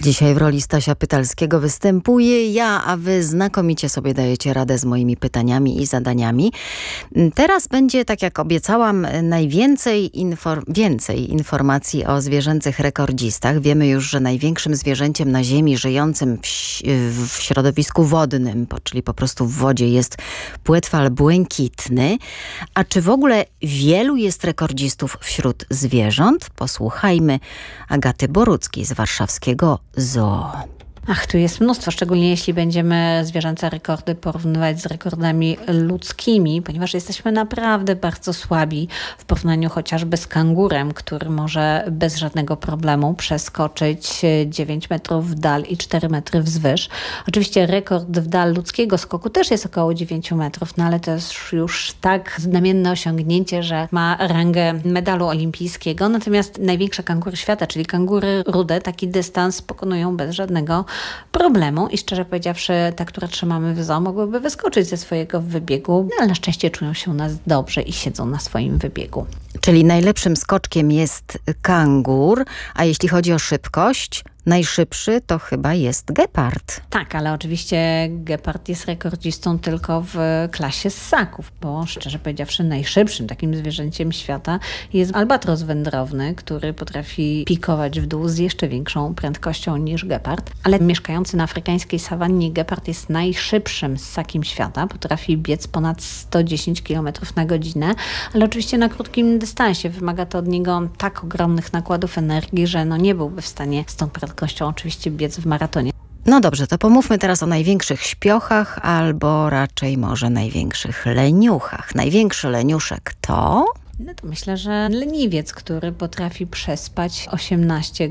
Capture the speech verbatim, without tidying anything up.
Dzisiaj w roli Stasia Pytalskiego występuję ja, a wy znakomicie sobie dajecie radę z moimi pytaniami i zadaniami. Teraz będzie, tak jak obiecałam, najwięcej inform- więcej informacji o zwierzęcych rekordzistach. Wiemy już, że największym zwierzęciem na Ziemi żyjącym w, w środowisku wodnym, czyli po prostu w wodzie, jest płetwal błękitny. A czy w ogóle wielu jest rekordzistów wśród zwierząt? Posłuchajmy Agaty Boruckiej z warszawskiego Zoo. Ach, tu jest mnóstwo, szczególnie jeśli będziemy zwierzęce rekordy porównywać z rekordami ludzkimi, ponieważ jesteśmy naprawdę bardzo słabi w porównaniu chociażby z kangurem, który może bez żadnego problemu przeskoczyć dziewięć metrów w dal i cztery metry wzwyż. Oczywiście rekord w dal ludzkiego skoku też jest około dziewięć metrów, no ale to jest już tak znamienne osiągnięcie, że ma rangę medalu olimpijskiego. Natomiast największe kangury świata, czyli kangury rude, taki dystans pokonują bez żadnego problemu i szczerze powiedziawszy, te, które trzymamy w zoo, mogłyby wyskoczyć ze swojego wybiegu, ale na szczęście czują się u nas dobrze i siedzą na swoim wybiegu. Czyli najlepszym skoczkiem jest kangur, a jeśli chodzi o szybkość, najszybszy to chyba jest gepard. Tak, ale oczywiście gepard jest rekordzistą tylko w klasie ssaków, bo szczerze powiedziawszy najszybszym takim zwierzęciem świata jest albatros wędrowny, który potrafi pikować w dół z jeszcze większą prędkością niż gepard. Ale mieszkający na afrykańskiej sawannie gepard jest najszybszym ssakiem świata. Potrafi biec ponad sto dziesięć kilometrów na godzinę, ale oczywiście na krótkim dystansie. Wymaga to od niego tak ogromnych nakładów energii, że no nie byłby w stanie z tą prędkością oczywiście biec w maratonie. No dobrze, to pomówmy teraz o największych śpiochach, albo raczej może największych leniuchach. Największy leniuszek to... No to myślę, że leniwiec, który potrafi przespać osiemnaście